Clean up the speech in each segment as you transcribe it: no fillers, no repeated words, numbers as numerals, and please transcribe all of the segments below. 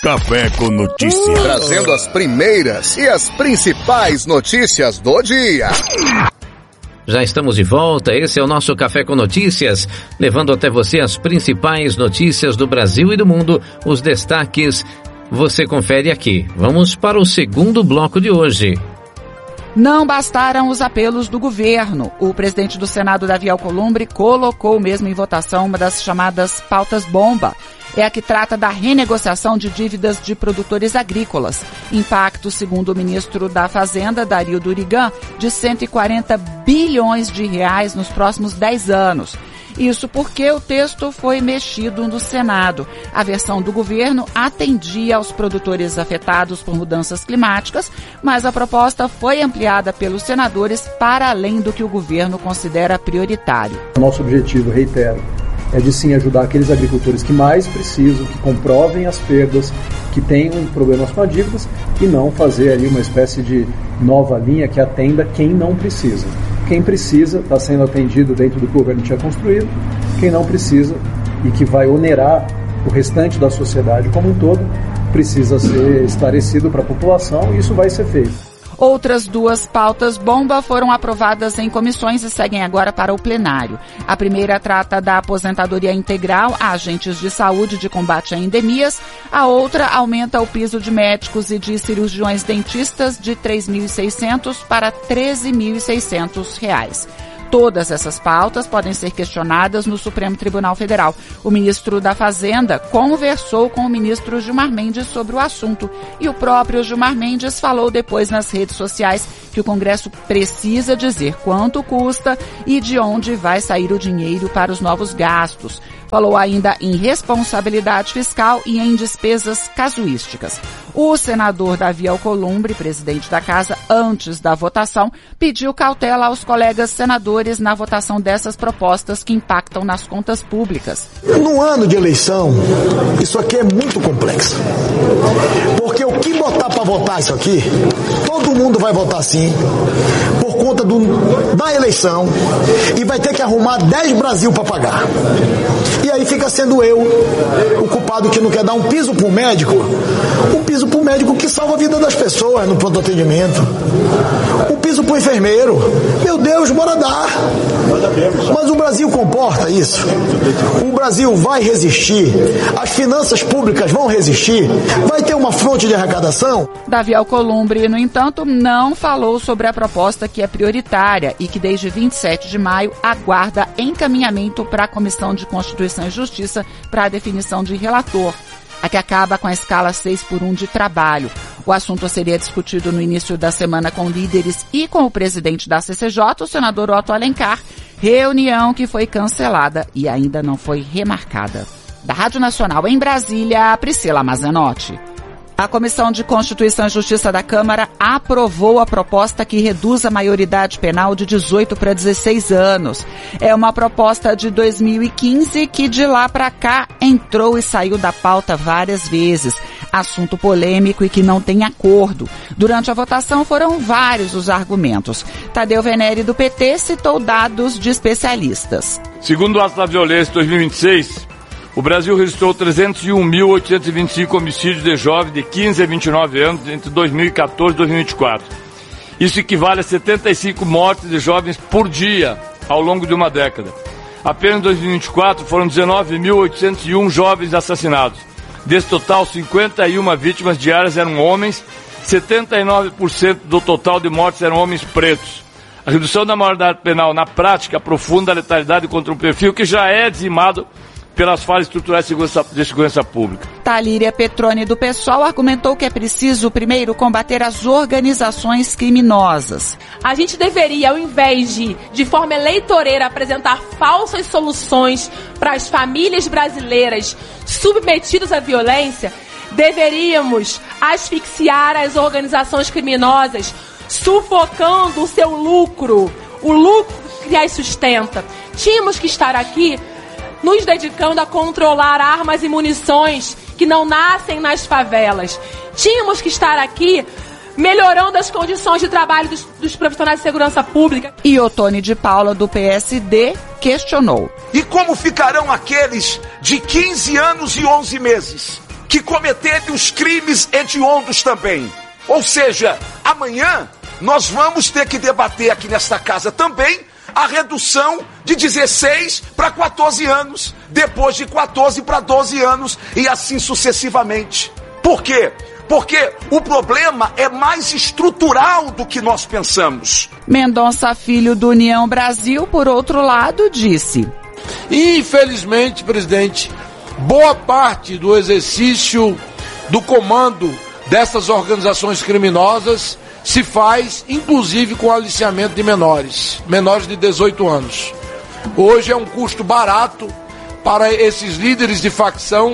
Café com Notícias. Trazendo as primeiras e as principais notícias do dia. Já estamos de volta, esse é o nosso Café com Notícias, levando até você as principais notícias do Brasil e do mundo, os destaques você confere aqui. Vamos para o segundo bloco de hoje. Não bastaram os apelos do governo. O presidente do Senado, Davi Alcolumbre, colocou mesmo em votação uma das chamadas pautas-bomba. É a que trata da renegociação de dívidas de produtores agrícolas. Impacto, segundo o ministro da Fazenda, Dario Durigan, de 140 bilhões de reais nos próximos 10 anos. Isso porque o texto foi mexido no Senado. A versão do governo atendia aos produtores afetados por mudanças climáticas, mas a proposta foi ampliada pelos senadores para além do que o governo considera prioritário. Nosso objetivo, reitero, é de sim ajudar aqueles agricultores que mais precisam, que comprovem as perdas, que tenham problemas com as dívidas e não fazer ali uma espécie de nova linha que atenda quem não precisa. Quem precisa está sendo atendido dentro do que o governo tinha construído, quem não precisa e que vai onerar o restante da sociedade como um todo, precisa ser esclarecido para a população e isso vai ser feito. Outras duas pautas-bomba foram aprovadas em comissões e seguem agora para o plenário. A primeira trata da aposentadoria integral a agentes de saúde de combate a endemias. A outra aumenta o piso de médicos e de cirurgiões dentistas de R$ 3.600 para R$ 13.600. Todas essas pautas podem ser questionadas no Supremo Tribunal Federal. O ministro da Fazenda conversou com o ministro Gilmar Mendes sobre o assunto. E o próprio Gilmar Mendes falou depois nas redes sociais que o Congresso precisa dizer quanto custa e de onde vai sair o dinheiro para os novos gastos. Falou ainda em responsabilidade fiscal e em despesas casuísticas. O senador Davi Alcolumbre, presidente da Casa, antes da votação, pediu cautela aos colegas senadores na votação dessas propostas que impactam nas contas públicas. No ano de eleição, isso aqui é muito complexo. Porque o que botar para votar isso aqui, todo mundo vai votar sim, por conta da eleição, e vai ter que arrumar 10 Brasil para pagar. E aí fica sendo eu o culpado que não quer dar um piso para o médico que salva a vida das pessoas no pronto atendimento, um piso para o enfermeiro. Meu Deus, bora dar. Mas o Brasil comporta isso. O Brasil vai resistir, as finanças públicas vão resistir, vai ter uma fonte de arrecadação. Davi Alcolumbre, no entanto, não falou sobre a proposta que é prioritária e que desde 27 de maio aguarda encaminhamento para a Comissão de Constituição e Justiça para a definição de relator, a que acaba com a escala 6x1 de trabalho. O assunto seria discutido no início da semana com líderes e com o presidente da CCJ, o senador Otto Alencar, reunião que foi cancelada e ainda não foi remarcada. Da Rádio Nacional em Brasília, Priscila Mazenotti. A Comissão de Constituição e Justiça da Câmara aprovou a proposta que reduz a maioridade penal de 18 para 16 anos. É uma proposta de 2015 que de lá para cá entrou e saiu da pauta várias vezes. Assunto polêmico e que não tem acordo. Durante a votação foram vários os argumentos. Tadeu Venere, do PT, citou dados de especialistas. Segundo o Ato da Violência 2026, o Brasil registrou 301.825 homicídios de jovens de 15 a 29 anos entre 2014 e 2024. Isso equivale a 75 mortes de jovens por dia ao longo de uma década. Apenas em 2024 foram 19.801 jovens assassinados. Desse total, 51 vítimas diárias eram homens, 79% do total de mortes eram homens pretos. A redução da maioridade penal, na prática, aprofunda a letalidade contra um perfil que já é dizimado pelas falhas estruturais de segurança pública. Talíria Petroni, do PSOL, argumentou que é preciso, primeiro, combater as organizações criminosas. A gente deveria, ao invés de forma eleitoreira, apresentar falsas soluções para as famílias brasileiras submetidas à violência, deveríamos asfixiar as organizações criminosas, sufocando o seu lucro, o lucro que as sustenta. Tínhamos que estar aqui nos dedicando a controlar armas e munições que não nascem nas favelas. Tínhamos que estar aqui melhorando as condições de trabalho dos profissionais de segurança pública. E Ottoni de Paula, do PSD, questionou. E como ficarão aqueles de 15 anos e 11 meses? que cometerem os crimes hediondos também. Ou seja, amanhã nós vamos ter que debater aqui nesta casa também a redução de 16 para 14 anos, depois de 14 para 12 anos e assim sucessivamente. Por quê? Porque o problema é mais estrutural do que nós pensamos. Mendonça Filho, do União Brasil, por outro lado, disse: infelizmente, presidente, boa parte do exercício do comando dessas organizações criminosas se faz, inclusive, com aliciamento de menores de 18 anos. Hoje é um custo barato para esses líderes de facção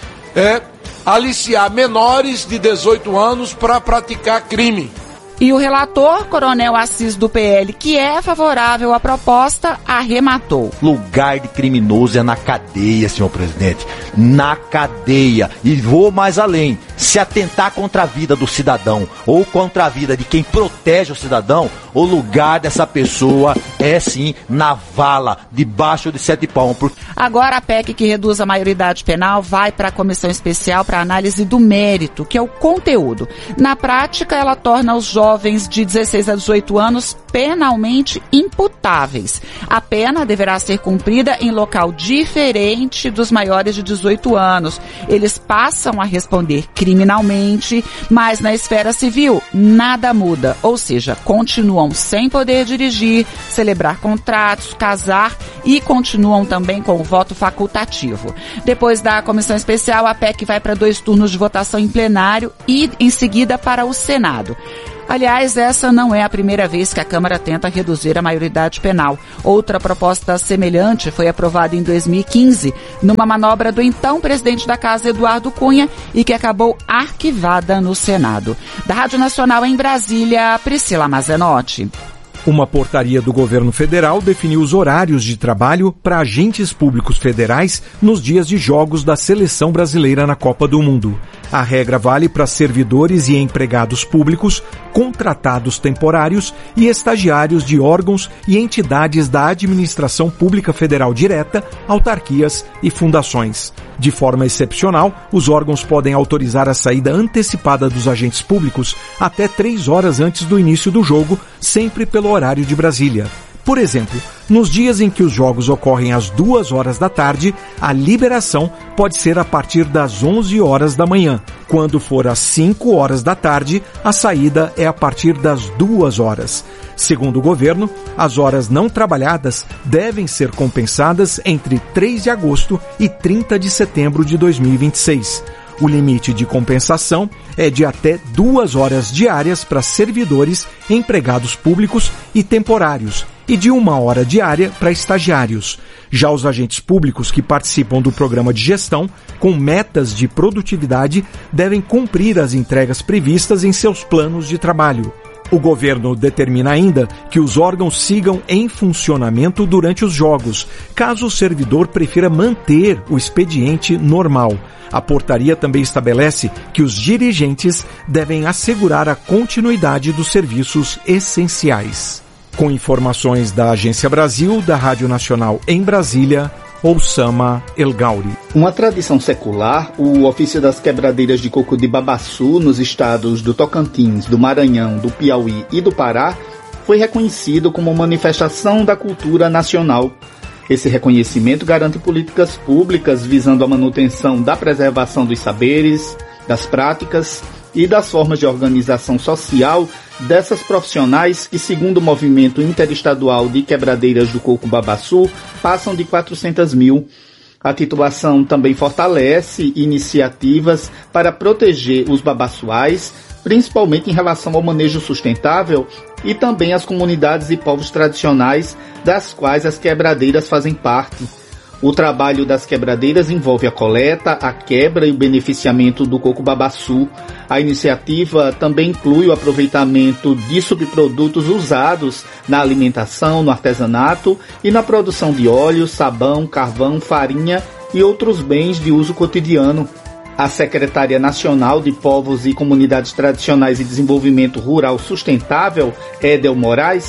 aliciar menores de 18 anos para praticar crime. E o relator, Coronel Assis, do PL, que é favorável à proposta, arrematou: lugar de criminoso é na cadeia, senhor presidente. Na cadeia. E vou mais além. Se atentar contra a vida do cidadão ou contra a vida de quem protege o cidadão, o lugar dessa pessoa é sim na vala, debaixo de 7 palmos. Agora a PEC que reduz a maioridade penal vai para a comissão especial para análise do mérito, que é o conteúdo. Na prática, ela torna os jovens de 16 a 18 anos penalmente imputáveis. A pena deverá ser cumprida em local diferente dos maiores de 18 anos. Eles passam a responder criminalmente, mas na esfera civil nada muda, ou seja, continuam sem poder dirigir, celebrar contratos, casar e continuam também com o voto facultativo. Depois da comissão especial, a PEC vai para 2 turnos de votação em plenário e em seguida para o Senado. Aliás, essa não é a primeira vez que a Câmara tenta reduzir a maioridade penal. Outra proposta semelhante foi aprovada em 2015, numa manobra do então presidente da Casa, Eduardo Cunha, e que acabou arquivada no Senado. Da Rádio Nacional em Brasília, Priscila Mazenotti. Uma portaria do governo federal definiu os horários de trabalho para agentes públicos federais nos dias de jogos da seleção brasileira na Copa do Mundo. A regra vale para servidores e empregados públicos, contratados temporários e estagiários de órgãos e entidades da administração pública federal direta, autarquias e fundações. De forma excepcional, os órgãos podem autorizar a saída antecipada dos agentes públicos até 3 horas antes do início do jogo, sempre pelo horário de Brasília. Por exemplo, nos dias em que os jogos ocorrem às 2 horas da tarde, a liberação pode ser a partir das 11 horas da manhã. Quando for às 5 horas da tarde, a saída é a partir das 2 horas. Segundo o governo, as horas não trabalhadas devem ser compensadas entre 3 de agosto e 30 de setembro de 2026. O limite de compensação é de até 2 horas diárias para servidores, empregados públicos e temporários, e de 1 hora diária para estagiários. Já os agentes públicos que participam do programa de gestão, com metas de produtividade, devem cumprir as entregas previstas em seus planos de trabalho. O governo determina ainda que os órgãos sigam em funcionamento durante os jogos, caso o servidor prefira manter o expediente normal. A portaria também estabelece que os dirigentes devem assegurar a continuidade dos serviços essenciais. Com informações da Agência Brasil, da Rádio Nacional em Brasília, Oussama El Gauri. Uma tradição secular, o ofício das quebradeiras de coco de Babaçu, nos estados do Tocantins, do Maranhão, do Piauí e do Pará, foi reconhecido como manifestação da cultura nacional. Esse reconhecimento garante políticas públicas visando a manutenção da preservação dos saberes, das práticas e das formas de organização social dessas profissionais que, segundo o movimento interestadual de quebradeiras do coco Babaçu, passam de 400 mil. A titulação também fortalece iniciativas para proteger os babaçuais, principalmente em relação ao manejo sustentável, e também as comunidades e povos tradicionais das quais as quebradeiras fazem parte. O trabalho das quebradeiras envolve a coleta, a quebra e o beneficiamento do coco babaçu. A iniciativa também inclui o aproveitamento de subprodutos usados na alimentação, no artesanato e na produção de óleo, sabão, carvão, farinha e outros bens de uso cotidiano. A secretária nacional de Povos e Comunidades Tradicionais e Desenvolvimento Rural Sustentável, Edel Moraes,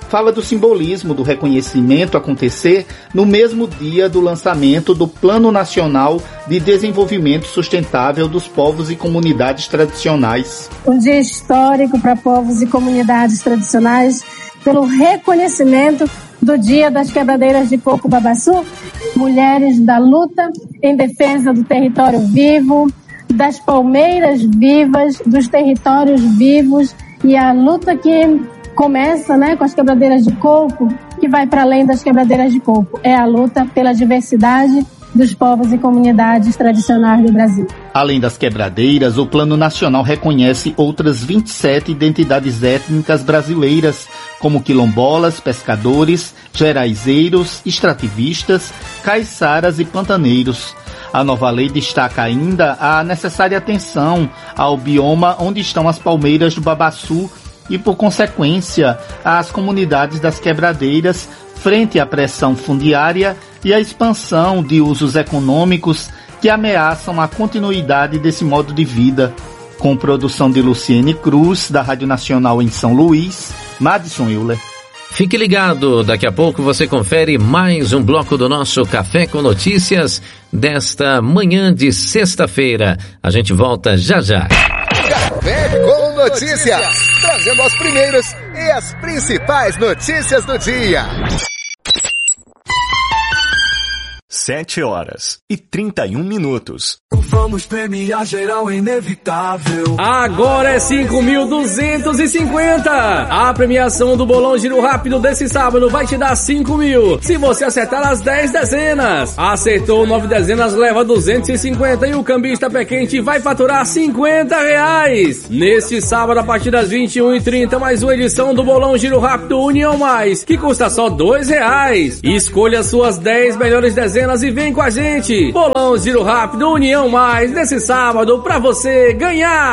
fala do simbolismo do reconhecimento acontecer no mesmo dia do lançamento do Plano Nacional de Desenvolvimento Sustentável dos Povos e Comunidades Tradicionais. Um dia histórico para povos e comunidades tradicionais, pelo reconhecimento do Dia das Quebradeiras de Coco Babaçu, mulheres da luta em defesa do território vivo, das palmeiras vivas, dos territórios vivos, e a luta que começa, com as quebradeiras de coco, que vai para além das quebradeiras de coco. É a luta pela diversidade dos povos e comunidades tradicionais do Brasil. Além das quebradeiras, o Plano Nacional reconhece outras 27 identidades étnicas brasileiras, como quilombolas, pescadores, geraizeiros, extrativistas, caiçaras e pantaneiros. A nova lei destaca ainda a necessária atenção ao bioma onde estão as palmeiras do Babaçu e, por consequência, às comunidades das quebradeiras frente à pressão fundiária e à expansão de usos econômicos que ameaçam a continuidade desse modo de vida. Com produção de Luciene Cruz, da Rádio Nacional em São Luís, Madison Euler. Fique ligado, daqui a pouco você confere mais um bloco do nosso Café com Notícias desta manhã de sexta-feira. A gente volta já já. Café com Notícias, trazendo as primeiras e as principais notícias do dia. 7h31. Vamos premiar geral inevitável. Agora é 5.250. A premiação do Bolão Giro Rápido desse sábado vai te dar 5.000 se você acertar as 10 dezenas. Acertou 9 dezenas, leva 250 e o cambista pé quente vai faturar R$50. Neste sábado, a partir das 21h30, mais uma edição do Bolão Giro Rápido União Mais, que custa só R$2. Escolha suas 10 melhores dezenas e vem com a gente. Bolão Giro Rápido União Mais, nesse sábado, pra você ganhar.